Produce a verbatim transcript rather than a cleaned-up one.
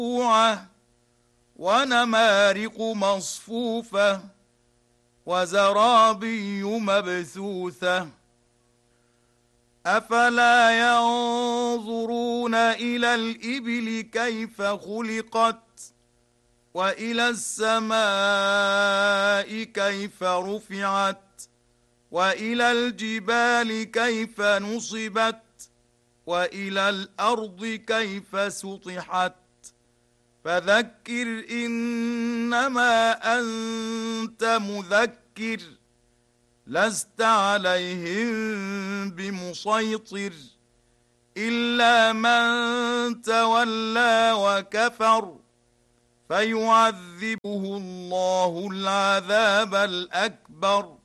ونمارق مصفوفة وزرابي مبثوثة أفلا ينظرون إلى الإبل كيف خلقت وإلى السماء كيف رفعت وإلى الجبال كيف نصبت وإلى الأرض كيف سطحت فذكر إنما أنت مذكر لست عليهم بمسيطر إلا من تولى وكفر فيعذبه الله العذاب الأكبر